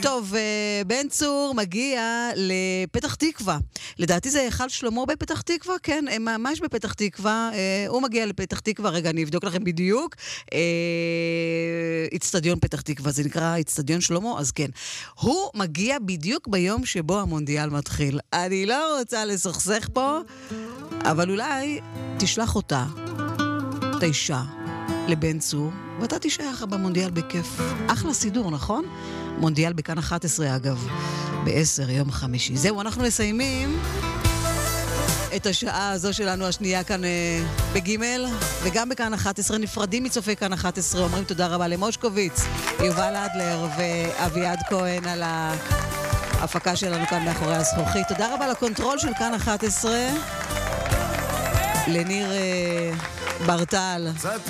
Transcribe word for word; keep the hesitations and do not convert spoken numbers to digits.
טוב, בן צור מגיע לפתח תקווה. לדעתי זה היכל שלמה בפתח תקווה, כן, ממש בפתח תקווה. הוא מגיע לפתח תקווה, רגע, אני אבדוק לכם בדיוק. אצטדיון פתח תקווה, זה נקרא אצטדיון שלמה, אז כן. הוא מגיע בדיוק ביום שבו המונדיאל מתחיל. אני לא רוצה לסכסך פה, אבל אולי תשלח אותה, את האישה, לבן צור, ואתה תישאר במונדיאל בכיף. אחלה סידור, נכון? מונדיאל בכאן אחת עשרה, אגב, בעשר, יום חמישי. זהו, אנחנו מסיימים את השעה הזו שלנו השנייה כאן אה, בגימל, וגם בכאן אחת עשרה נפרדים מצופי כאן אחת עשרה. אומרים תודה רבה למושקוביץ, יובל אדלר ואביעד כהן על ההפקה שלנו כאן מאחורי הזכוכית. תודה רבה לקונטרול של כאן אחת עשרה, לניר אה, ברטל